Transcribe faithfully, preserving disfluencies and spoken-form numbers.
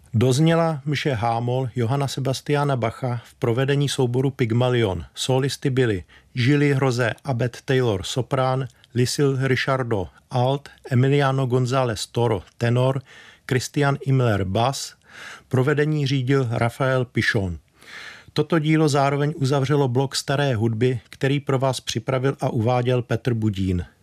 Dozněla mše H-moll Johanna Sebastiana Bacha v provedení souboru Pygmalion. Solisty byli Gilles Rosé Abet Taylor soprán, Lucille Richardot alt, Emiliano González Toro tenor, Christian Imler bas. Provedení řídil Rafael Pichon. Toto dílo zároveň uzavřelo blok staré hudby, který pro vás připravil a uváděl Petr Budín.